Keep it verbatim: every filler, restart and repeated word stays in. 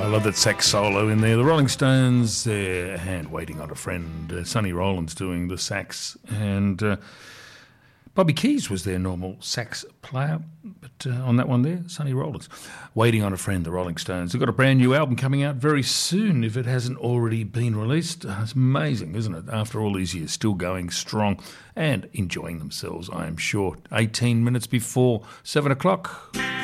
I love that sax solo in there. The Rolling Stones, their hand waiting on a friend. Uh, Sonny Rollins doing the sax, and uh, Bobby Keys was their normal sax player, but uh, on that one there, Sonny Rollins. Waiting on a Friend, the Rolling Stones. They've got a brand new album coming out very soon, if it hasn't already been released. Uh, it's amazing, isn't it? After all these years, still going strong and enjoying themselves, I am sure. eighteen minutes before seven o'clock.